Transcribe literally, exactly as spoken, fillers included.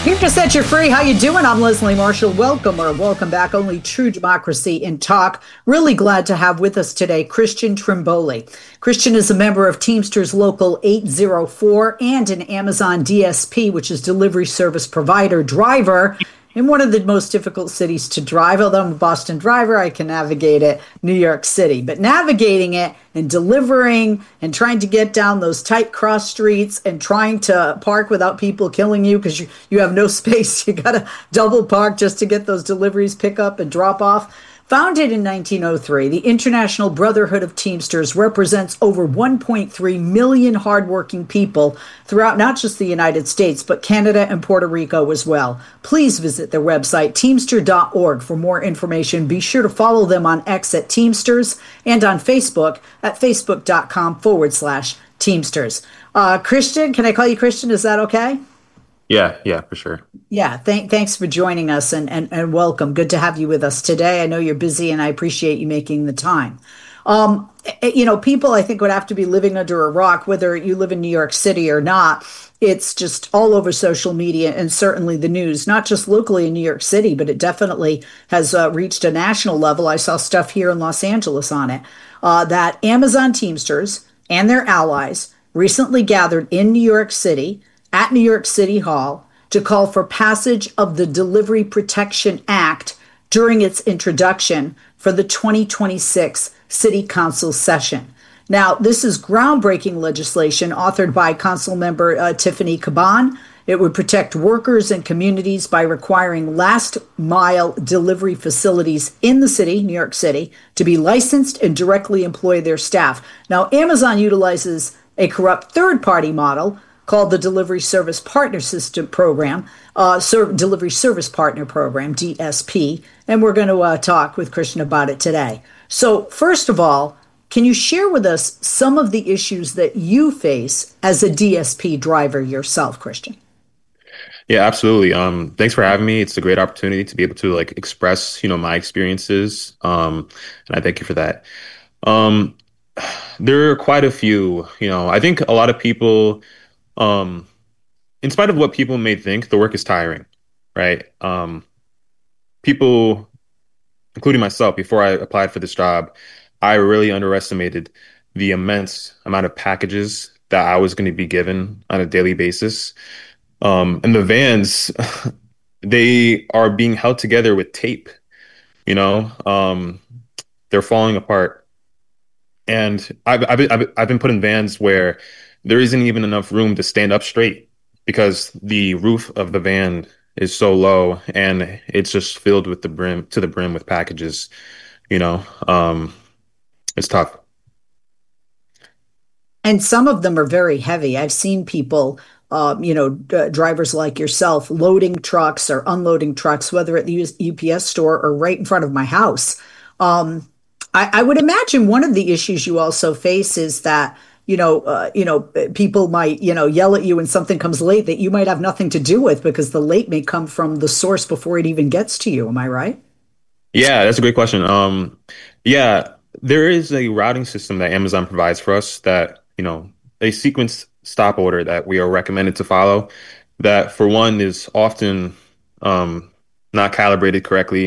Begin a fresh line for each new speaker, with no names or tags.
Here to set you free. How you doing? I'm Leslie Marshall. Welcome or welcome back. Only true democracy in talk. Really glad to have with us today Christian Trimboli. Christian is a member of Teamsters Local eight oh four and an Amazon D S P, which is delivery service provider driver in one of the most difficult cities to drive. Although I'm a Boston driver, I can navigate it, New York City. But navigating it and delivering and trying to get down those tight cross streets and trying to park without people killing you because you, you have no space. You got to double park just to get those deliveries, pick up and drop off. Founded in nineteen oh three, the International Brotherhood of Teamsters represents over one point three million hardworking people throughout not just the United States, but Canada and Puerto Rico as well. Please visit their website, teamster dot org, for more information. Be sure to follow them on X at Teamsters and on Facebook at facebook.com forward slash Teamsters. Uh, Christian, can I call you Christian? Is that okay?
Yeah, yeah, for sure.
Yeah, th- thanks for joining us and, and, and welcome. Good to have you with us today. I know you're busy and I appreciate you making the time. Um, you know, people I think would have to be living under a rock, whether you live in New York City or not. It's just all over social media and certainly the news, not just locally in New York City, but it definitely has uh, reached a national level. I saw stuff here in Los Angeles on it, uh, that Amazon Teamsters and their allies recently gathered in New York City at New York City Hall to call for passage of the Delivery Protection Act during its introduction for the twenty twenty-six City Council session. Now, this is groundbreaking legislation authored by Council member uh, Tiffany Caban. It would protect workers and communities by requiring last mile delivery facilities in the city, New York City, to be licensed and directly employ their staff. Now, Amazon utilizes a corrupt third party model called the Delivery Service Partner System Program, uh, Ser- Delivery Service Partner Program, D S P, and we're going to uh, talk with Christian about it today. So first of all, can you share with us some of the issues that you face as a D S P driver yourself, Christian?
Yeah, absolutely. Um, thanks for having me. It's a great opportunity to be able to like express, you know, my experiences. Um, and I thank you for that. Um, there are quite a few, you know, I think a lot of people, Um, in spite of what people may think, the work is tiring, right? Um, people, including myself, before I applied for this job, I really underestimated the immense amount of packages that I was going to be given on a daily basis. Um, and the vans, they are being held together with tape, you know, um, they're falling apart. And I've, I've, been- I've, I've been put in vans where there isn't even enough room to stand up straight because the roof of the van is so low and it's just filled with the brim to the brim with packages, you know. Um, it's tough.
And some of them are very heavy. I've seen people, um, you know, uh, drivers like yourself, loading trucks or unloading trucks, whether at the U P S store or right in front of my house. Um, I, I would imagine one of the issues you also face is that, you know, uh, you know, people might, you know, yell at you when something comes late that you might have nothing to do with because the late may come from the source before it even gets to you. Am I right?
Yeah, that's a great question. Um, yeah, there is a routing system that Amazon provides for us that, you know, a sequence stop order that we are recommended to follow that for one is often um, not calibrated correctly.